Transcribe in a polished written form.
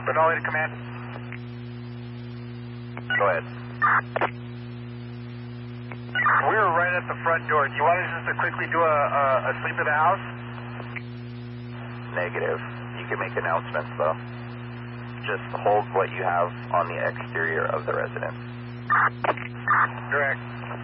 Denali to command. Go ahead. We were right at the front door. Do you want us just to quickly do a sweep of the house? Negative. You can make announcements, though. Just hold what you have on the exterior of the residence. Direct.